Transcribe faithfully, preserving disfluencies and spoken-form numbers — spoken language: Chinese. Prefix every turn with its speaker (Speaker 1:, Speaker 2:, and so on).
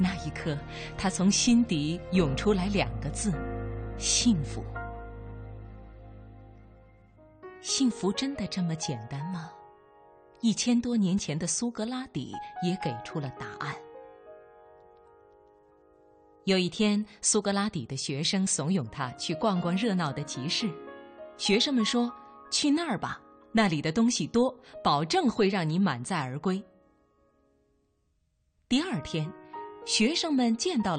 Speaker 1: 那一刻，他从心底涌出来两个字：幸福。幸福真的这么简单吗？一千多年前的苏格拉底也给出了答案。有一天，苏格拉底的学生怂恿他去逛逛热闹的集市。学生们说：“去那儿吧，那里的东西多，保证会让你满载而归。”第二天，学生们见到了